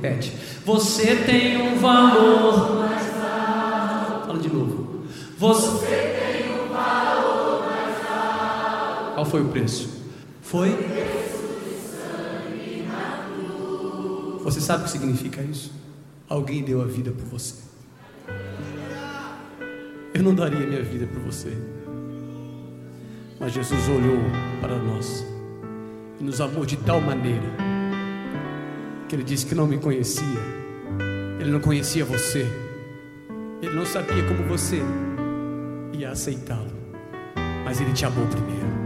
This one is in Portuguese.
repete. Você tem um valor mais alto. Fala de novo. Você tem um valor mais alto. Qual foi o preço? Foi? Você sabe o que significa isso? Alguém deu a vida por você. Eu não daria minha vida por você, mas Jesus olhou para nós e nos amou de tal maneira que Ele disse que não me conhecia. Ele não conhecia você. Ele não sabia como você ia aceitá-lo, mas Ele te amou primeiro.